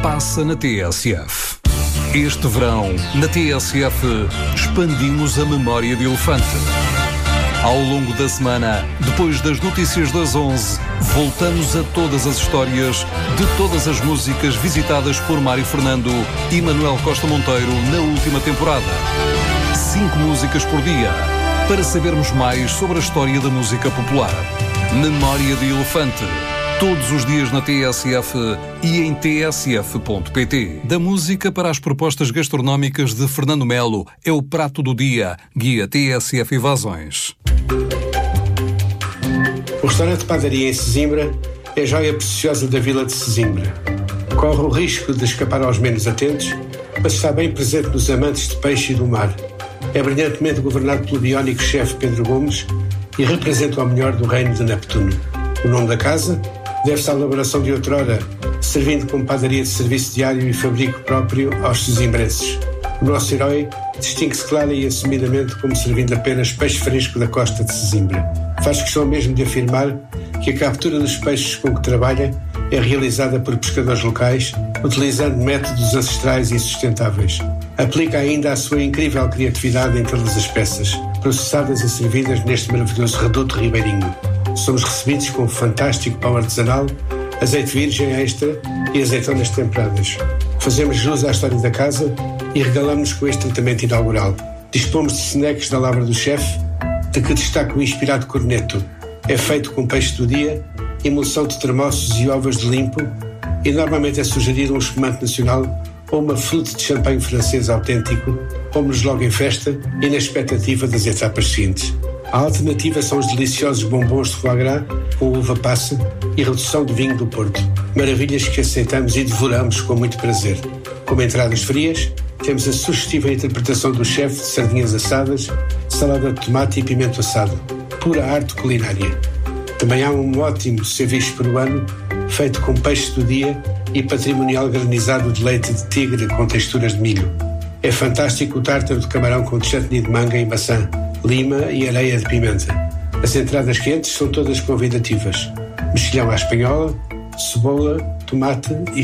passa na TSF. Este verão, na TSF, expandimos a memória de elefante. Ao longo da semana, depois das notícias das 11, voltamos a todas as histórias de todas as músicas visitadas por Mário Fernando e Manuel Costa Monteiro na última temporada. 5 músicas por dia, para sabermos mais sobre a história da música popular. Memória de Elefante. Todos os dias na TSF e em tsf.pt. Da música para as propostas gastronómicas de Fernando Melo é o Prato do Dia, guia TSF Evasões. O restaurante Padaria em Sesimbra é a joia preciosa da vila de Sesimbra. Corre o risco de escapar aos menos atentos, mas está bem presente nos amantes de peixe e do mar. É brilhantemente governado pelo biónico chefe Pedro Gomes e representa o melhor do reino de Neptuno. O nome da casa deve-se à elaboração de outrora, servindo como padaria de serviço diário e fabrico próprio aos sesimbrenses. O nosso herói distingue-se clara e assumidamente como servindo apenas peixe fresco da costa de Sesimbra. Faz questão mesmo de afirmar que a captura dos peixes com que trabalha é realizada por pescadores locais, utilizando métodos ancestrais e sustentáveis. Aplica ainda a sua incrível criatividade em todas as peças, processadas e servidas neste maravilhoso reduto ribeirinho. Somos recebidos com um fantástico pão artesanal, azeite virgem extra e azeitonas temperadas. Fazemos jus à história da casa e regalamos-nos com este tratamento inaugural. Dispomos de snacks da lavra do chefe, de que destaca o inspirado corneto. É feito com peixe do dia, emulsão de termossos e ovos de limpo e normalmente é sugerido um espumante nacional ou uma flute de champanhe francês autêntico. Pomos logo em festa e na expectativa das etapas seguintes. A alternativa são os deliciosos bombons de foie gras com uva passa e redução de vinho do Porto. Maravilhas que aceitamos e devoramos com muito prazer. Como entradas frias, temos a sugestiva interpretação do chefe de sardinhas assadas, salada de tomate e pimento assado. Pura arte culinária. Também há um ótimo ceviche peruano, feito com peixe do dia e patrimonial granizado de leite de tigre com texturas de milho. É fantástico o tártaro de camarão com chutney de manga e maçã, lima e areia de pimenta. As entradas quentes são todas convidativas. Mexilhão à espanhola, cebola, tomate e